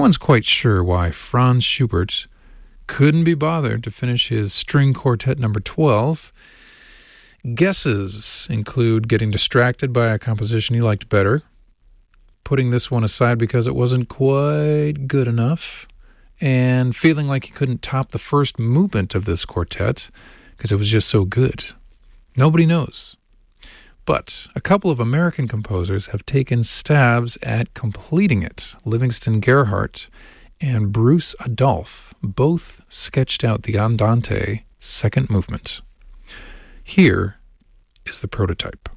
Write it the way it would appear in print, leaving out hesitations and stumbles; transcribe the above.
one's quite sure why Franz Schubert couldn't be bothered to finish his string quartet number 12. Guesses include getting distracted by a composition he liked better, putting this one aside because it wasn't quite good enough, and feeling like he couldn't top the first movement of this quartet because it was just so good. Nobody knows. But a couple of American composers have taken stabs at completing it. Livingston Gerhardt and Bruce Adolphe both sketched out the Andante second movement. Here is the prototype.